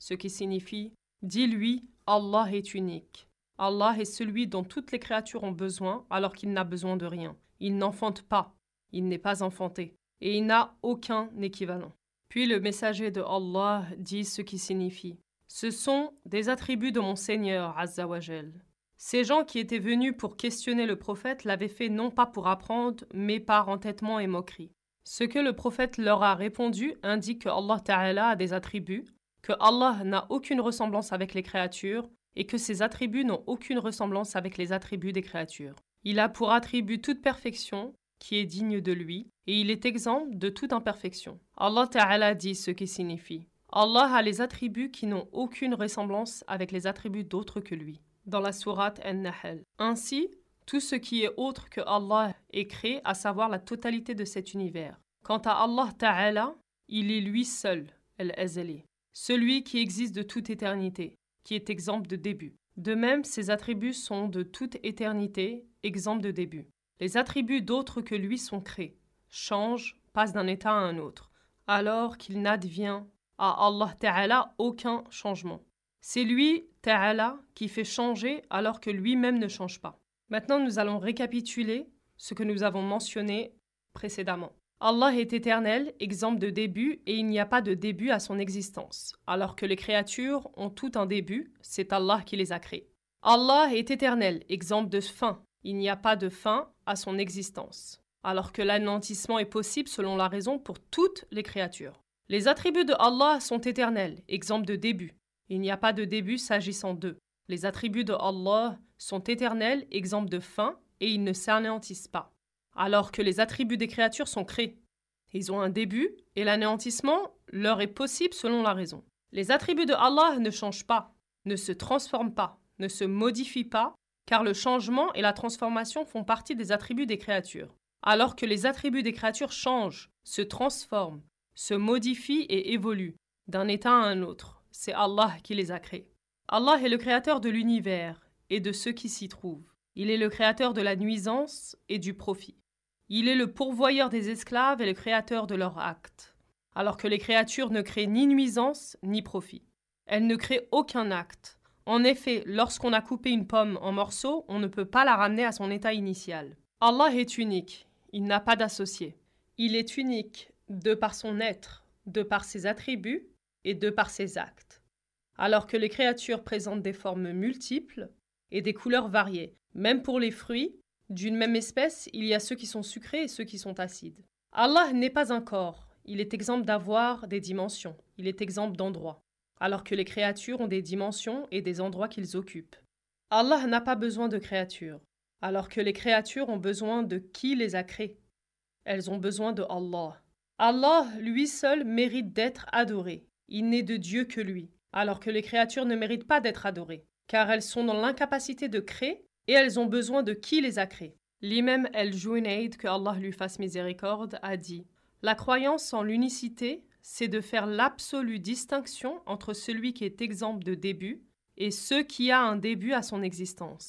ce qui signifie « Dis-lui, Allah est unique. Allah est celui dont toutes les créatures ont besoin alors qu'il n'a besoin de rien. Il n'enfante pas, il n'est pas enfanté, et il n'a aucun équivalent. » Puis le messager de Allah dit ce qui signifie « Ce sont des attributs de mon Seigneur, Azza wa Jal. » Ces gens qui étaient venus pour questionner le prophète l'avaient fait non pas pour apprendre, mais par entêtement et moquerie. Ce que le prophète leur a répondu indique que Allah Ta'ala a des attributs, que Allah n'a aucune ressemblance avec les créatures et que ses attributs n'ont aucune ressemblance avec les attributs des créatures. Il a pour attribut toute perfection, qui est digne de lui, et il est exempt de toute imperfection. Allah Ta'ala dit ce qui signifie « Allah a les attributs qui n'ont aucune ressemblance avec les attributs d'autres que lui » dans la sourate An-Nahl. Ainsi, tout ce qui est autre que Allah est créé, à savoir la totalité de cet univers. Quant à Allah Ta'ala, il est lui seul, Al-Azali, celui qui existe de toute éternité, qui est exempt de début. De même, ses attributs sont de toute éternité, exempts de début. Les attributs d'autres que lui sont créés, changent, passent d'un état à un autre, alors qu'il n'advient à Allah Ta'ala aucun changement. C'est lui, Ta'ala, qui fait changer alors que lui-même ne change pas. Maintenant, nous allons récapituler ce que nous avons mentionné précédemment. Allah est éternel, exempt de début, et il n'y a pas de début à son existence. Alors que les créatures ont tout un début, c'est Allah qui les a créées. Allah est éternel, exempt de fin. Il n'y a pas de fin à son existence. Alors que l'anéantissement est possible selon la raison pour toutes les créatures. Les attributs de Allah sont éternels, exempts de début. Il n'y a pas de début s'agissant d'eux. Les attributs de Allah sont éternels, exempts de fin, et ils ne s'anéantissent pas. Alors que les attributs des créatures sont créés. Ils ont un début, et l'anéantissement leur est possible selon la raison. Les attributs de Allah ne changent pas, ne se transforment pas, ne se modifient pas, car le changement et la transformation font partie des attributs des créatures. Alors que les attributs des créatures changent, se transforment, se modifient et évoluent d'un état à un autre. C'est Allah qui les a créés. Allah est le créateur de l'univers et de ceux qui s'y trouvent. Il est le créateur de la nuisance et du profit. Il est le pourvoyeur des esclaves et le créateur de leurs actes. Alors que les créatures ne créent ni nuisance ni profit. Elles ne créent aucun acte. En effet, lorsqu'on a coupé une pomme en morceaux, on ne peut pas la ramener à son état initial. Allah est unique. Il n'a pas d'associé. Il est unique de par son être, de par ses attributs et de par ses actes. Alors que les créatures présentent des formes multiples et des couleurs variées. Même pour les fruits, d'une même espèce, il y a ceux qui sont sucrés et ceux qui sont acides. Allah n'est pas un corps, il est exempt d'avoir des dimensions, il est exempt d'endroits, alors que les créatures ont des dimensions et des endroits qu'ils occupent. Allah n'a pas besoin de créatures, alors que les créatures ont besoin de qui les a créées. Elles ont besoin de Allah. Allah, lui seul, mérite d'être adoré. Il n'est de Dieu que lui, alors que les créatures ne méritent pas d'être adorées, car elles sont dans l'incapacité de créer et elles ont besoin de qui les a créées. L'imam Al-Junayd, que Allah lui fasse miséricorde, a dit « La croyance en l'unicité, c'est de faire l'absolue distinction entre celui qui est exempt de début et ce qui a un début à son existence. »